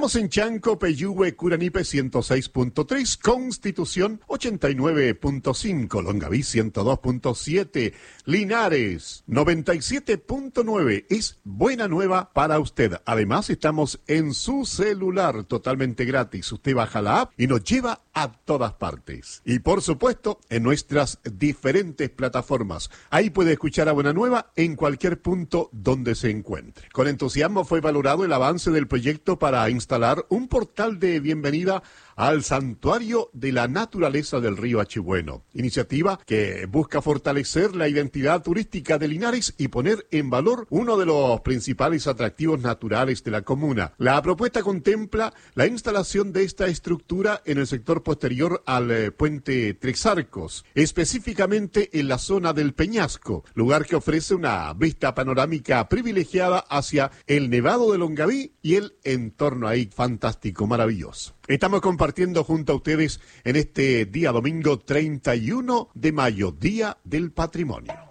Estamos en Chanco, Peyúgue, Curanipe 106.3, Constitución 89.5, Longaví 102.7, Linares 97.9. Es buena nueva para usted. Además, estamos en su celular totalmente gratis. Usted baja la app y nos lleva a todas partes. Y por supuesto, en nuestras diferentes plataformas. Ahí puede escuchar a Buena Nueva en cualquier punto donde se encuentre. Con entusiasmo fue valorado el avance del proyecto para instalar un portal de bienvenida al Santuario de la Naturaleza del Río Achibueno, iniciativa que busca fortalecer la identidad turística de Linares y poner en valor uno de los principales atractivos naturales de la comuna. La propuesta contempla la instalación de esta estructura en el sector posterior al puente Tres Arcos, específicamente en la zona del Peñasco, lugar que ofrece una vista panorámica privilegiada hacia el Nevado de Longaví y el entorno ahí fantástico, maravilloso. Estamos compartiendo junto a ustedes en este día domingo 31 de mayo, Día del Patrimonio.